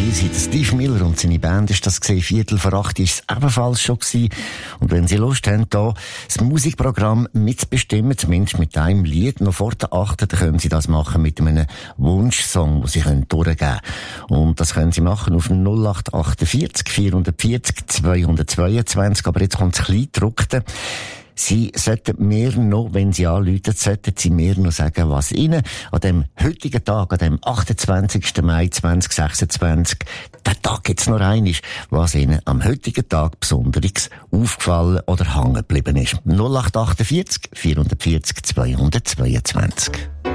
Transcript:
Ihr seid Steve Miller und seine Band ist das gesehen. 7:45 ist es ebenfalls schon gewesen. Und wenn Sie Lust haben, hier das Musikprogramm mitzubestimmen, zumindest mit einem Lied, noch vor der 8., dann können Sie das machen mit einem Wunschsong, den Sie durchgeben können. Und das können Sie machen auf 0848 440 222. Aber jetzt kommt das Kleingedruckte. Sie sollten mir noch, wenn Sie anrufen, sollten Sie mir noch sagen, was Ihnen an dem heutigen Tag, an dem 28. Mai 2026, der Tag jetzt noch rein ist, was Ihnen am heutigen Tag besonders aufgefallen oder hängen geblieben ist. 0848 440 222.